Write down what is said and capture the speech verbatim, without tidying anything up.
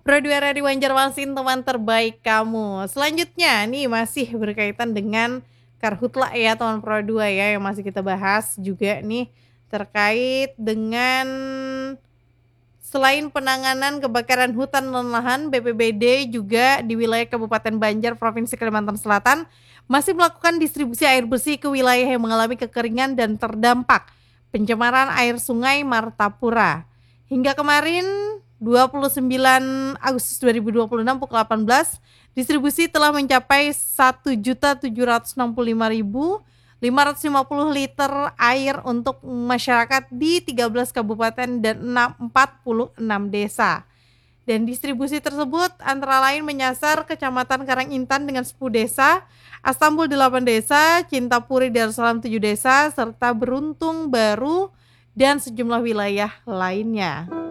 Pro dua Radio Banjarmasin, teman terbaik kamu. Selanjutnya nih masih berkaitan dengan Karhutla ya teman Pro dua ya, yang masih kita bahas juga nih terkait dengan selain penanganan kebakaran hutan dan lahan, B P B D juga di wilayah Kabupaten Banjar, Provinsi Kalimantan Selatan masih melakukan distribusi air bersih ke wilayah yang mengalami kekeringan dan terdampak pencemaran air sungai Martapura. Hingga kemarin dua puluh sembilan Agustus dua ribu dua puluh enam pukul delapan belas, distribusi telah mencapai satu juta tujuh ratus enam puluh lima ribu lima ratus lima puluh liter air untuk masyarakat di tiga belas kabupaten dan empat puluh enam desa. Dan distribusi tersebut antara lain menyasar Kecamatan Karangintan dengan sepuluh desa, Astambul delapan desa, Cintapuri Darussalam tujuh desa, serta Beruntung Baru dan sejumlah wilayah lainnya.